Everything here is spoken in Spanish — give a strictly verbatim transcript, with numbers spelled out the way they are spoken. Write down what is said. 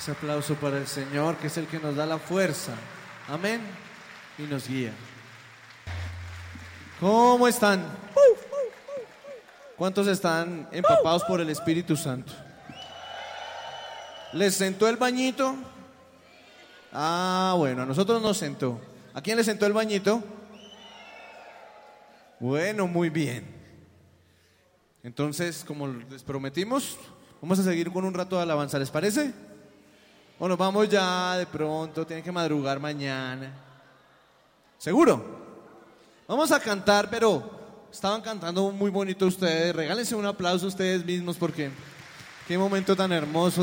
Ese aplauso para el Señor, que es el que nos da la fuerza. Amén. Y nos guía. ¿Cómo están? ¿Cuántos están empapados por el Espíritu Santo? ¿Les sentó el bañito? Ah, bueno, a nosotros nos sentó. ¿A quién le sentó el bañito? Bueno, muy bien. Entonces, como les prometimos, vamos a seguir con un rato de alabanza, ¿les parece? O nos vamos ya de pronto, tienen que madrugar mañana. ¿Seguro? Vamos a cantar, pero estaban cantando muy bonito ustedes. Regálense un aplauso ustedes mismos porque qué momento tan hermoso.